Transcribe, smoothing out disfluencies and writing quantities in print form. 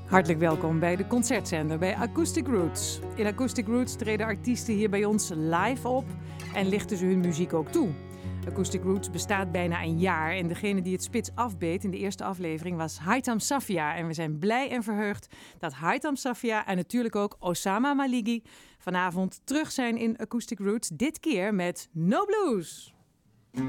Hartelijk welkom bij de concertzender bij Acoustic Roots. In Acoustic Roots treden artiesten hier bij ons live op en lichten ze hun muziek ook toe. Acoustic Roots bestaat bijna een jaar en degene die het spits afbeet in de eerste aflevering was Haitham Safia. En we zijn blij en verheugd dat Haitham Safia en natuurlijk ook Osama Maligi vanavond terug zijn in Acoustic Roots. Dit keer met No Blues.